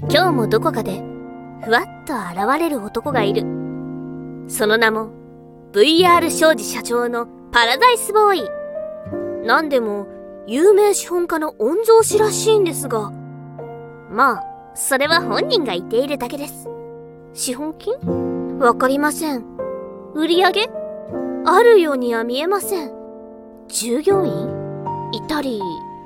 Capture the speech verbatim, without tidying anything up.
今日もどこかでふわっと現れる男がいる。その名も ブイアール 商事社長のパラダイスボーイ。なんでも有名資本家の御曹司らしいんですが、まあそれは本人が言っているだけです。資本金？わかりません。売り上げ？あるようには見えません。従業員？いたり